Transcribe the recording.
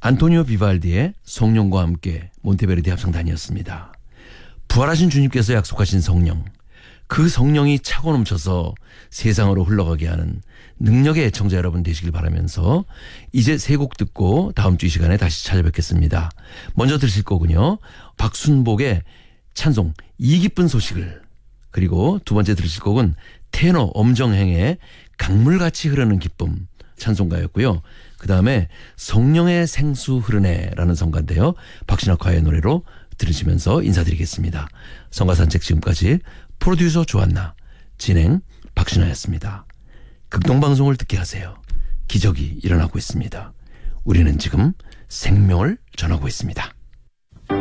안토니오 비발디의 성령과 함께 몬테베르디 합창단이었습니다. 부활하신 주님께서 약속하신 성령, 그 성령이 차고 넘쳐서 세상으로 흘러가게 하는 능력의 애청자 여러분 되시길 바라면서 이제 세 곡 듣고 다음 주 이 시간에 다시 찾아뵙겠습니다. 먼저 들으실 거군요. 박순복의 찬송 이 기쁜 소식을, 그리고 두 번째 들으실 곡은 테너 엄정행의 강물같이 흐르는 기쁨 찬송가였고요. 그 다음에 성령의 생수 흐르네라는 성가인데요. 박신학과의 노래로 들으시면서 인사드리겠습니다. 성가 산책 지금까지 프로듀서 조한나, 진행 박신하였습니다. 극동방송을 듣게 하세요. 기적이 일어나고 있습니다. 우리는 지금 생명을 전하고 있습니다.